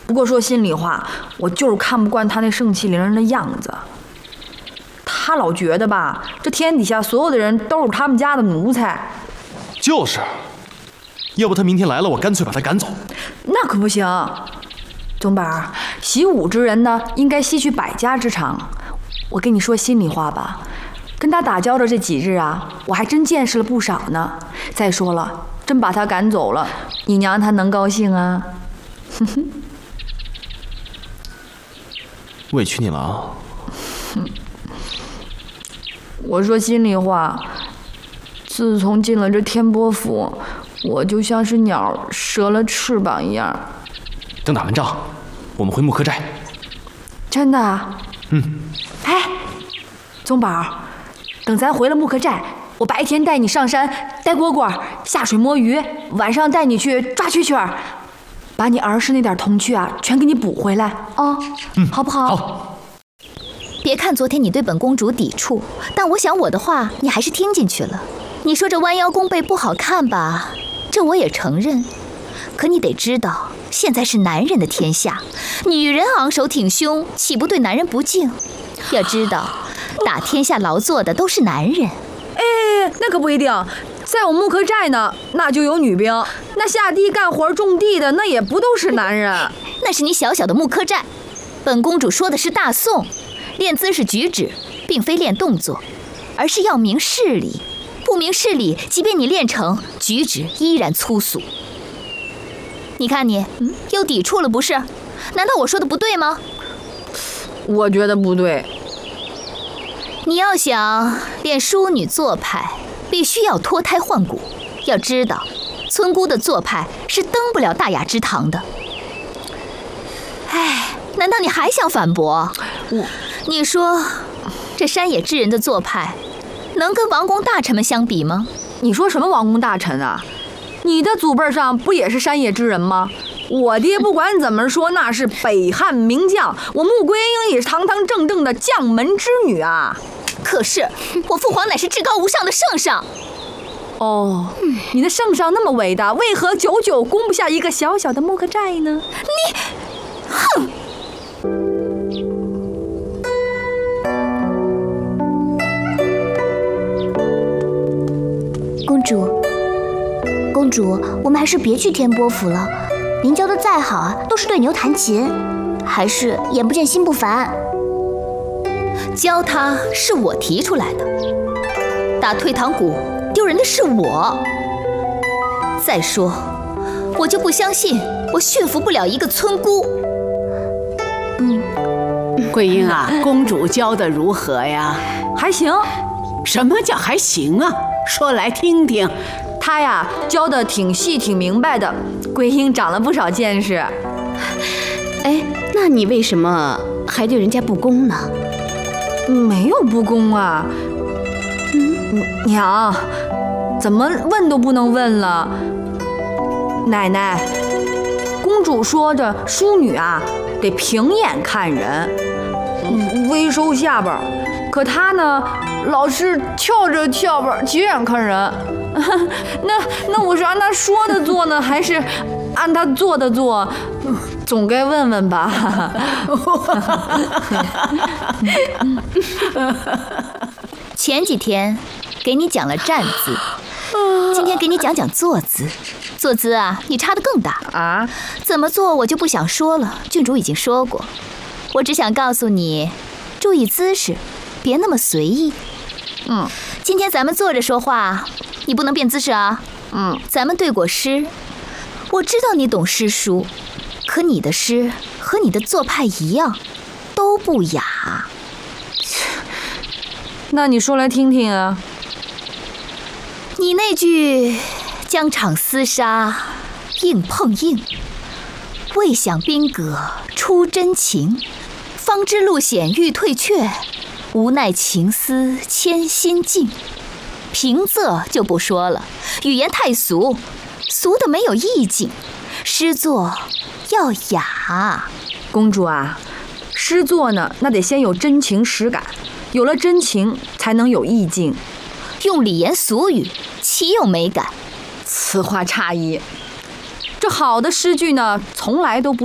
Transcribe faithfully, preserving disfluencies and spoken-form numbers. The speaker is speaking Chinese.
不过说心里话，我就是看不惯他那盛气凌人的样子。他老觉得吧，这天底下所有的人都是他们家的奴才。 就是，要不他明天来了，我干脆把他赶走。 那可不行，总本儿，习武之人呢，应该吸取百家之长。我跟你说心里话吧，跟他打交道这几日啊，我还真见识了不少呢。再说了，真把他赶走了，你娘她能高兴啊？哼哼， 委屈你了啊。 我说心里话，自从进了这天波府，我就像是鸟折了翅膀一样。 等打完仗，我们回木柯寨。 真的？ 嗯。 哎，宗宝，等咱回了木柯寨，我白天带你上山逮蝈蝈、下水摸鱼，晚上带你去抓蛐蛐儿，把你儿时那点童趣啊，全给你补回来啊！ 嗯， 好不好？ 好。 别看昨天你对本公主抵触，但我想我的话你还是听进去了。你说这弯腰弓背不好看吧，这我也承认。可你得知道，现在是男人的天下，女人昂首挺胸，岂不对男人不敬？要知道，打天下劳作的都是男人。 哎，那可不一定。在我木柯寨呢，那就有女兵；那下地干活种地的，那也不都是男人。 那是你小小的木柯寨。本公主说的是大宋。练姿势举止，并非练动作，而是要明事理。不明事理，即便你练成，举止依然粗俗。你看你，嗯，又抵触了不是？难道我说的不对吗？ 我觉得不对。 你要想练淑女做派，必须要脱胎换骨。要知道，村姑的做派是登不了大雅之堂的。哎，难道你还想反驳？ 我。 你说，这山野之人的做派，能跟王公大臣们相比吗？ 你说什么王公大臣啊？你的祖辈上不也是山野之人吗？我爹不管怎么说，那是北汉名将，我穆桂英也是堂堂正正的将门之女啊。 可是我父皇乃是至高无上的圣上。 哦，你的圣上那么伟大，为何久久攻不下一个小小的木柯寨呢？ 你，哼！ 公主，公主，我们还是别去天波府了。您教的再好啊，都是对牛弹琴，还是眼不见心不烦。 教他是我提出来的，打退堂鼓丢人的是我。再说，我就不相信我驯服不了一个村姑。 嗯， 桂英啊，公主教的如何呀？ 还行。 什么叫还行啊？说来听听。 他呀教的挺细挺明白的，桂英长了不少见识。 哎，那你为什么还对人家不恭呢？ 没有不恭啊。嗯，娘，怎么问都不能问了。奶奶，公主说的淑女啊，得平眼看人，微收下巴。可她呢，老是翘着下巴斜眼看人。那那我是按她说的做呢，还是按她做的做？总该问问吧。 前几天给你讲了站姿，今天给你讲讲坐姿。坐姿啊，你差得更大啊！ 怎么做我就不想说了，郡主已经说过。我只想告诉你，注意姿势，别那么随意。 嗯， 今天咱们坐着说话，你不能变姿势啊。 嗯， 咱们对过诗，我知道你懂诗书，可你的诗和你的做派一样，都不雅。 那你说来听听啊。 你那句疆场厮杀硬碰硬，未想兵戈出真情，方知路险欲退却，无奈情思千心境。平仄就不说了，语言太俗，俗的没有意境。诗作要雅。 公主啊，诗作呢，那得先有真情实感，有了真情才能有意境。 用礼言俗语，岂有美感？ 此话差矣。这好的诗句呢，从来都不